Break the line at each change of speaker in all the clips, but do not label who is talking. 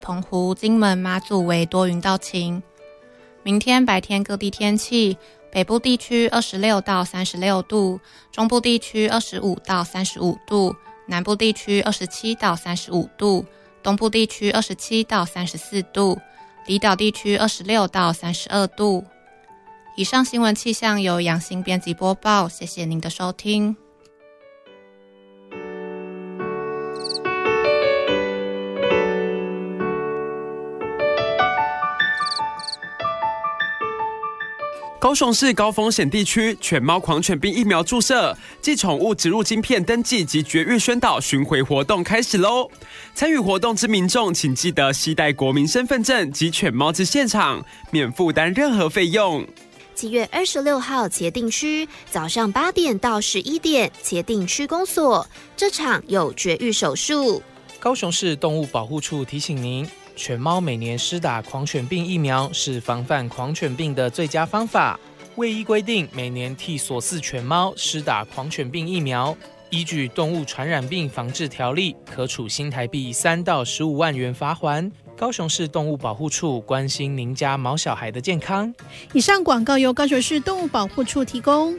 澎湖、金门、马祖为多云到晴。明天白天各地天气，北部地区26到36度，中部地区25到35度，南部地区27到35度，东部地区27到34度，离岛地区26到32度。以上新闻气象由杨欣编辑播报，谢谢您的收听。
高雄市高风险地区犬猫狂犬病疫苗注射暨宠物植入晶片登记及绝育宣导巡回活动开始喽！参与活动之民众，请记得携带国民身份证及犬猫至现场，免负担任何费用。
7月26号茄萣区早上8点到11点，茄萣区公所这场有绝育手术。
高雄市动物保护处提醒您，犬猫每年施打狂犬病疫苗是防范狂犬病的最佳方法。卫医规定，每年替所饲犬猫施打狂犬病疫苗，依据《动物传染病防治条例》，可处新台币3到15万元罚锾。高雄市动物保护处关心您家毛小孩的健康。
以上广告由高雄市动物保护处提供。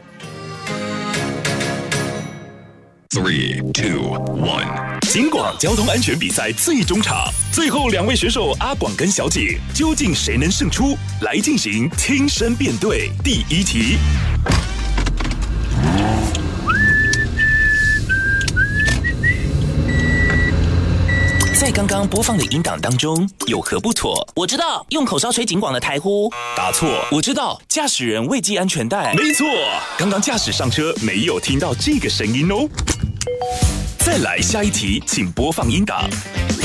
3、2、1，警广交通安全比赛最终场，最后2位选手阿广跟小姐，究竟谁能胜出？来进行听声辨对。第1题。在刚刚播放的音档当中，有何不妥？
我知道，用口哨吹警广的台呼。
答错。
我知道，驾驶人未系安全带。
没错，刚刚驾驶上车没有听到这个声音哦。再来下一题，请播放音档。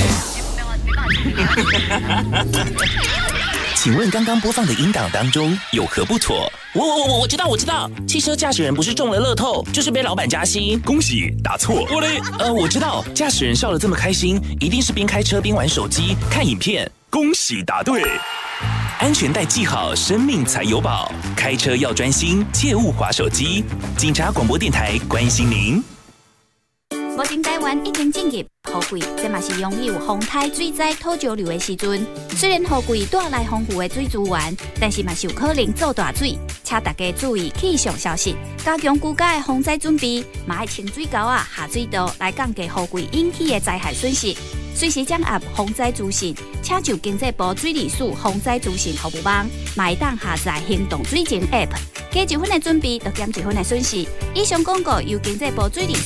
请问刚刚播放的音档当中有何不妥？我知道，汽车驾驶人不是中了乐透，就是被老板加薪。
恭喜，答错。
我知道，驾驶人笑得这么开心，一定是边开车边玩手机看影片。
恭喜答对。安全带系好，生命才有保。开车要专心，切勿滑手机。警察广播电台关心您。
目前台湾已经进入雨季，这嘛是拥有风台水灾土石流的时阵。虽然雨季带来丰富的水资源，但是嘛是有可能造大水，请大家注意气象消息，加强居家的防灾准备，嘛要清水沟下水道来降低雨季引起的灾害损失。随时掌握防灾资讯，请就经济部水利署防灾资讯服务网，嘛会当下载行动水情 App， 加1分的准备，就减1分的损失。以上广告由经济部水利署